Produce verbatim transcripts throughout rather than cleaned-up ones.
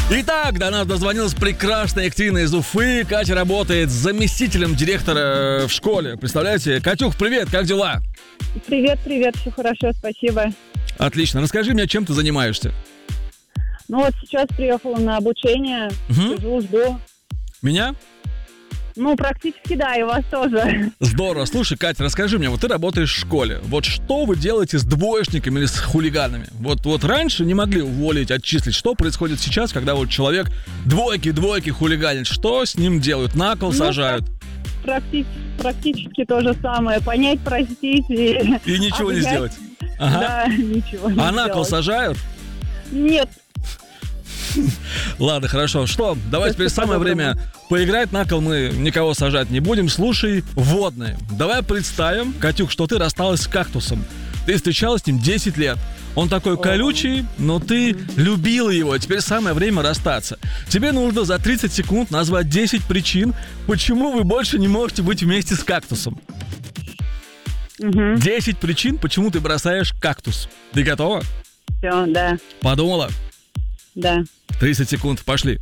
Итак, до нас дозвонилась прекрасная Екатерина из Уфы. Катя работает заместителем директора в школе. Представляете? Катюх, привет, как дела? Привет, привет, все хорошо, спасибо. Отлично. Расскажи мне, чем ты занимаешься? Ну вот сейчас приехала на обучение, Угу. сижу, жду. Меня? Ну, практически да, и вас тоже. Здорово. Слушай, Катя, расскажи мне, вот ты работаешь в школе. Вот что вы делаете с двоечниками или с хулиганами? Вот, вот раньше не могли уволить, отчислить. Что происходит сейчас, когда вот человек двойки, двойки хулиганит? Что с ним делают? На кол Ну, сажают? Практи- практически то же самое. Понять, простить и... И ничего не обнять. сделать? Ага. Да, ничего не А на кол сделать. сажают? Нет. Ладно, хорошо. Что, давай теперь самое время поиграть на кол. Мы никого сажать не будем. Слушай, вводные. Давай представим, Катюх, что ты рассталась с кактусом. Ты встречалась с ним десять лет. Он такой колючий, но ты любила его. Теперь самое время расстаться. Тебе нужно за тридцать секунд назвать десять причин, почему вы больше не можете быть вместе с кактусом. Угу. десять причин, почему ты бросаешь кактус. Ты готова? Все, да, Подумала? да. тридцать секунд, пошли.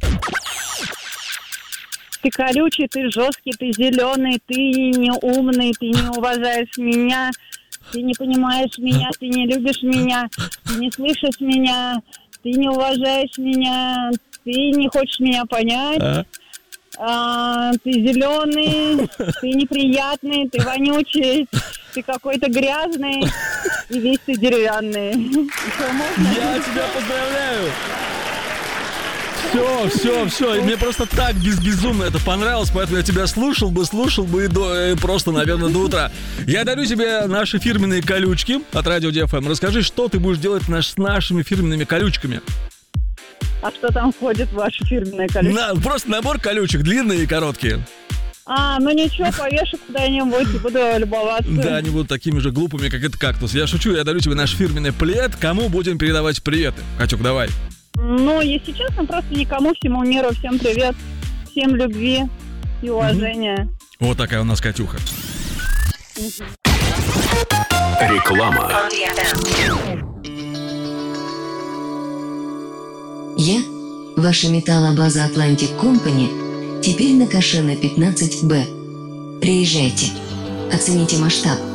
Ты колючий, ты жесткий, ты зеленый, ты не умный, ты не уважаешь меня, ты не понимаешь меня, ты не любишь меня, ты не слышишь меня, ты не уважаешь меня, ты не хочешь меня понять, А? а, ты зеленый, ты неприятный, ты вонючий, ты какой-то грязный и весь ты деревянный. Еще можно? Я тебя поздравляю! Все, все, все. И мне просто так без безумно это понравилось, поэтому я тебя слушал бы, слушал бы и до, и просто, наверное, до утра. Я дарю тебе наши фирменные колючки от Радио Ди Эф Эм. Расскажи, что ты будешь делать наш, с нашими фирменными колючками. А что там входит в ваши фирменные колючки? На, просто набор колючек, длинные и короткие. А, ну ничего, повешу куда-нибудь и буду любоваться. Да, они будут такими же глупыми, как этот кактус. Я шучу, я дарю тебе наш фирменный плед. Кому будем передавать приветы? Катюк, давай. Ну, если честно, просто никому, всему миру, всем привет, всем любви и уважения. Вот такая у нас Катюха. Реклама. Я, ваша металлобаза Atlantic Company, теперь на Кашена пятнадцать Б. Приезжайте, оцените масштаб.